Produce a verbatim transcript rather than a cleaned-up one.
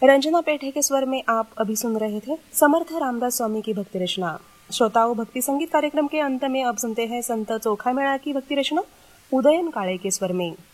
रंजना पेठे के स्वर में आप अभी सुन रहे थे समर्थ रामदास स्वामी की भक्ति रचना। श्रोताओं, भक्ति संगीत कार्यक्रम के अंत में अब सुनते हैं संत चोखा मेळा की भक्ति रचना उदयन काळे के स्वर में।